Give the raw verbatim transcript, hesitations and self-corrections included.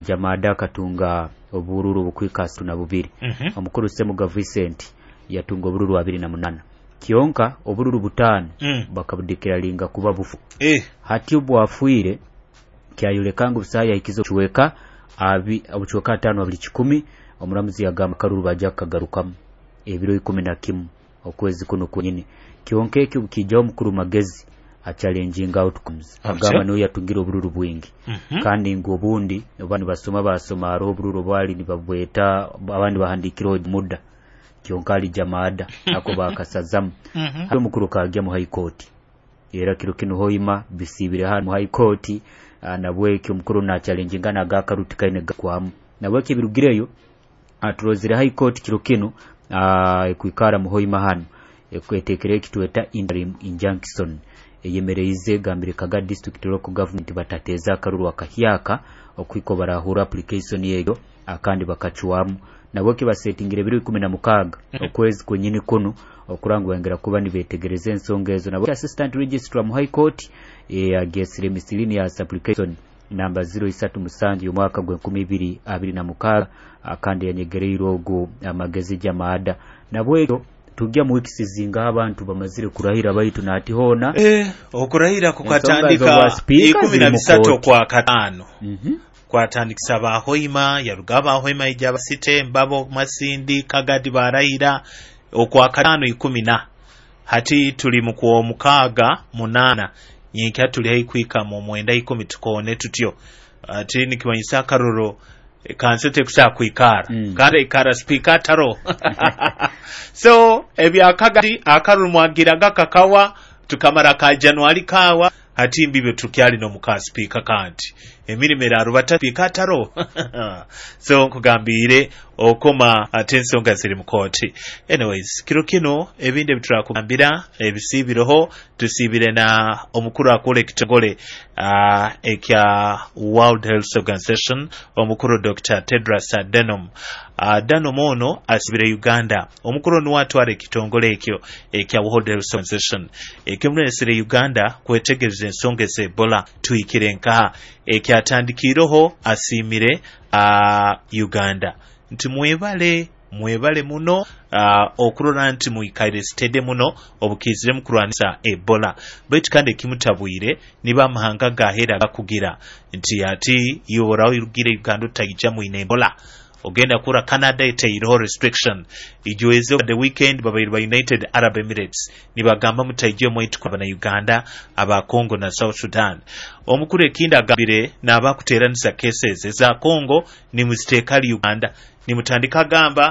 Jamaada katunga obururu bukwikasa na bubiri mm -hmm. omukuru Semuga Vincent yatunga obururu abiri na munana kionka obururu butano mm. bakabudikira linga kuba bufu eh hati obwafuire kyayulekangu busaya ikizo chuweka abi abuchuweka atano abiri kikumi omuramuzi yagamba karuru bajja kagarukamu ebiro ikumi na kimu okwezi kuno kunyine kionke eki kijja omukuru Magezi a challenging outcomes agamba no yatungira obururu bwingi mm -hmm. kandi ngobundi obani basoma basoma aro obururu bwali nibabweta abandi bahandikiro muda kionkali Jamaada ako bakasazamu mm -hmm. hari mukuru kagya mu high court era kiro kino hoima bisibire hano mu high court nabwe ki omukuru na challenging na gakarutika ine gakwamu nabwe kibirugireyo aturozire high court kiro kino ekwikara mu hoima hano ekwetekere kitweta interim injunction eyemereize gambire kaga district local government batateza akaruru akahyaka okwiko barahura application yeyo akandi bakachuwamu nabo kibasetingire biri kumi na mukaga okwezi kwenyini kuno okurangwa engera kuba nibetegereze ensonga ezo nabo assistant registrar mu high court e agesire miscellaneous application number zero three musanju yomwaka gwe kumi ibiri abiri na mukaga akandi yanyegereiro ogo Magezi Jamaada nabo ekyo tujja mu wiki sizinga abantu bamazire kurahira baitu nati hona eh okurahira kukatandika ikumi na bisatu kwa katano mhm mm kwatandikisa bahoima yarugaba hoima ijaba site mbabo Masindi Kagadi barahira okwa katano ikumi na hati tuli mukuo mukaga munana nyinka tuli hayikwika mu mwenda ikumi tukone tutyo ati nikimanyisa karoro kansete kusa kwikara mm. kare ikara speaker taro so ebya Kagadi akaruru mwagiraga kakawa tukamara ka January kawa hati mbibe tukyali no muka speaker kandi emirimera rubata speaker taro so kugambire okoma atensonga ziri mukoti anyways kiro kino ebinde biturakugambira ebisibiroho tusibire na omukuru akole kitogole uh, ekya World Health Organization omukuru Doctor Tedros Adhanom Adhanom ono asibire Uganda omukuru nuwatware kitongole ekyo ekya World Health Organization ekemulesere Uganda kwetegereza ensonga ze Ebola tuikirenka ekyatandikiroho asimire uh, Uganda nti mwebale mwebale muno uh, okurora nti muikaire stede muno obukizire mukurwanisa Ebola bait kandi kimutabwire niba amahanga gahera gakugira nti ati yoraho irugire Uganda tayija mu Ebola ogenda kura Canada itairo restriction ijuweze the weekend baba United Arab Emirates nibagamba mutayije mu itukaba na Uganda aba Congo na South Sudan omukuru ekinda gabire nabakuteranisa cases za Congo ni muziteka Uganda ni mutandika gamba